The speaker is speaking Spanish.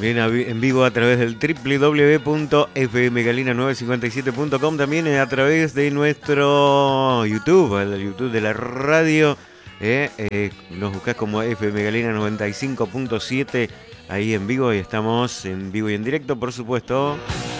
También en vivo a través del www.fmgalina957.com, también a través de nuestro YouTube, el YouTube de la radio. Nos buscás como FM Galina 95.7 ahí en vivo y estamos en vivo y en directo, por supuesto.